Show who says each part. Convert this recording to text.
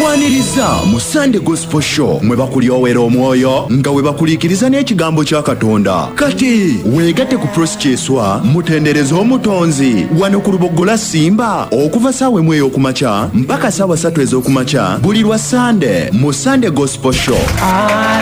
Speaker 1: Kwaniriza mu Sunday Gospel Show mwe bakulyowera omwoyo nga we bakuliikiriza n'ekigambo kya Katonda. Kati weegatte ku Proskyeswa mutendereza omutonzi wano ku Lubogola Simba okuva ssaawa emu ey'okumakya mpaka ssaawa 3 ez'okumakya buli lwa Sunday mu Sunday Gospel Show.